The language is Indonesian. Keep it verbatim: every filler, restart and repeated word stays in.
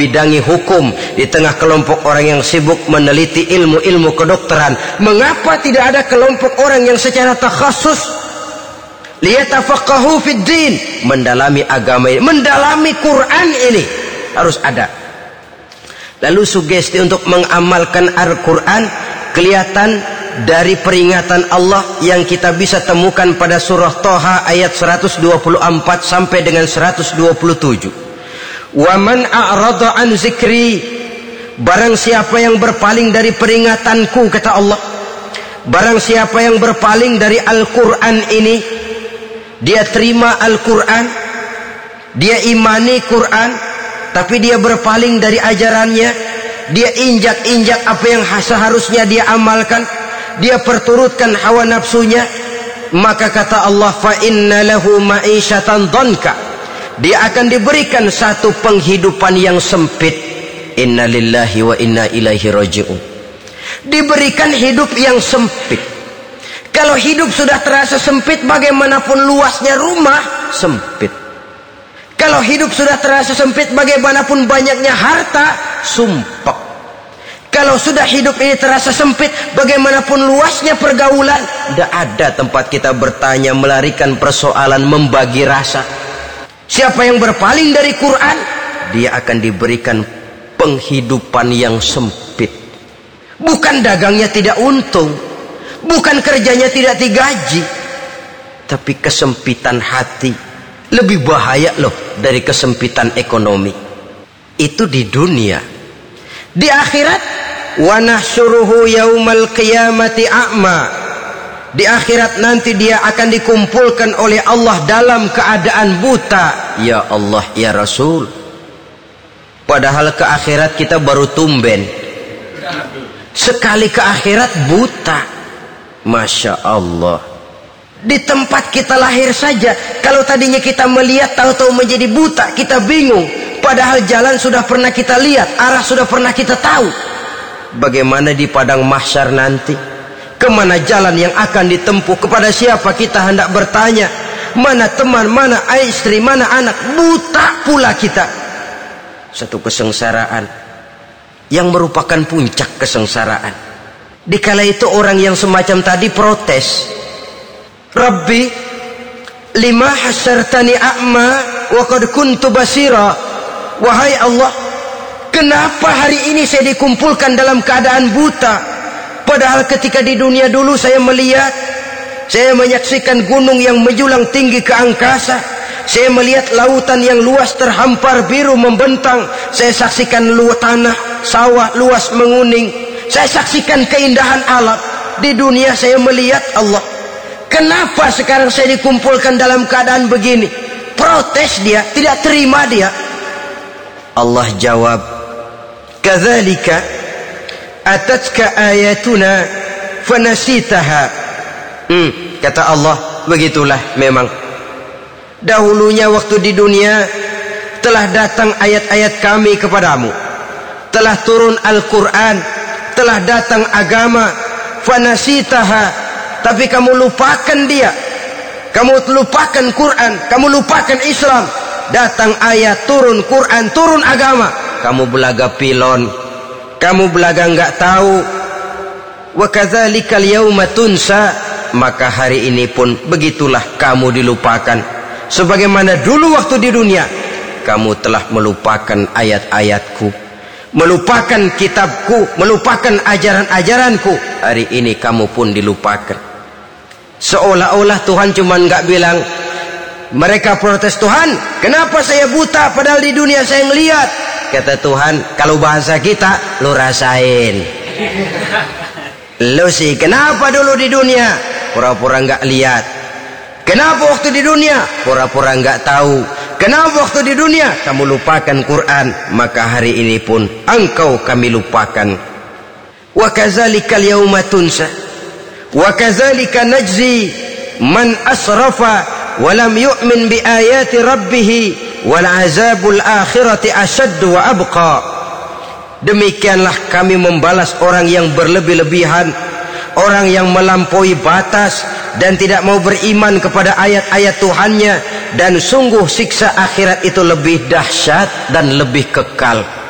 membidangi hukum, di tengah kelompok orang yang sibuk meneliti ilmu-ilmu kedokteran, mengapa tidak ada kelompok orang yang secara takhasus liyatafaqahu fid din, mendalami agama ini, mendalami Quran ini? Harus ada. Lalu sugesti untuk mengamalkan Al-Quran kelihatan dari peringatan Allah yang kita bisa temukan pada surah Thaha ayat seratus dua puluh empat sampai dengan seratus dua puluh tujuh. Wa man a'rada an zikri, barang siapa yang berpaling dari peringatanku, kata Allah, barang siapa yang berpaling dari Al-Quran ini, dia terima Al-Quran, dia imani Quran, tapi dia berpaling dari ajarannya, dia injak-injak apa yang seharusnya dia amalkan, dia perturutkan hawa nafsunya, maka kata Allah, fa inna lahu ma'isyatan dhanka, dia akan diberikan satu penghidupan yang sempit. Inna lillahi wa inna ilaihi raji'un. Diberikan hidup yang sempit. Kalau hidup sudah terasa sempit, bagaimanapun luasnya rumah, sempit. Kalau hidup sudah terasa sempit, bagaimanapun banyaknya harta, sumpek. Kalau sudah hidup ini terasa sempit, bagaimanapun luasnya pergaulan, tidak ada tempat kita bertanya, melarikan persoalan, membagi rasa. Siapa yang berpaling dari Quran, dia akan diberikan penghidupan yang sempit. Bukan dagangnya tidak untung, bukan kerjanya tidak digaji, tapi kesempitan hati lebih bahaya loh dari kesempitan ekonomi. Itu di dunia. Di akhirat, wa nahsyuruhu yaumal qiyamati a'ma, di akhirat nanti dia akan dikumpulkan oleh Allah dalam keadaan buta. Ya Allah, ya Rasul, padahal ke akhirat kita baru tumben, sekali ke akhirat buta. Masya Allah. Di tempat kita lahir saja, kalau tadinya kita melihat, tahu-tahu menjadi buta, kita bingung. Padahal jalan sudah pernah kita lihat, arah sudah pernah kita tahu. Bagaimana di padang mahsyar nanti? Kemana jalan yang akan ditempuh? Kepada siapa kita hendak bertanya? Mana teman, mana istri, mana anak? Buta pula kita. Satu kesengsaraan yang merupakan puncak kesengsaraan. Dikala itu orang yang semacam tadi protes, Rabbi, lima hasyartani a'ma wa qad kuntu basira. Wahai Allah, kenapa hari ini saya dikumpulkan dalam keadaan buta? Padahal ketika di dunia dulu saya melihat, saya menyaksikan gunung yang menjulang tinggi ke angkasa, saya melihat lautan yang luas terhampar biru membentang, saya saksikan luas tanah, sawah luas menguning, saya saksikan keindahan alam. Di dunia saya melihat Allah. Kenapa sekarang saya dikumpulkan dalam keadaan begini? Protes dia, tidak terima dia. Allah jawab, kadzalika atatka ayatuna fanasitaha. Hmm, kata Allah, begitulah memang. Dahulunya waktu di dunia telah datang ayat-ayat kami kepadamu, telah turun Al-Quran, telah datang agama, fanasitaha, tapi kamu lupakan dia, kamu lupakan Quran, kamu lupakan Islam. Datang ayat, turun Quran, turun agama, kamu belaga pilon, kamu belaga enggak tahu. Wa kadzalikal yauma tunsa, maka hari ini pun begitulah kamu dilupakan. Sebagaimana dulu waktu di dunia kamu telah melupakan ayat-ayatku, melupakan kitabku, melupakan ajaran-ajaranku, hari ini kamu pun dilupakan. Seolah-olah Tuhan cuma enggak bilang, mereka protes, Tuhan, kenapa saya buta padahal di dunia saya ngelihat? Kata Tuhan, kalau bahasa kita, lu rasain. Lu sih, kenapa dulu di dunia? Pura-pura nggak lihat. Kenapa waktu di dunia? Pura-pura nggak tahu. Kenapa waktu di dunia? Kamu lupakan Quran, maka hari ini pun engkau kami lupakan. Wa kadzalikal yauma tunsa. Wa kadzalika najzi man asrafa walam yu'min bi ayati rabbih wal azabul akhirati asyaddu wa abqa. Demikianlah kami membalas orang yang berlebih-lebihan, orang yang melampaui batas dan tidak mau beriman kepada ayat-ayat Tuhannya, dan sungguh siksa akhirat itu lebih dahsyat dan lebih kekal.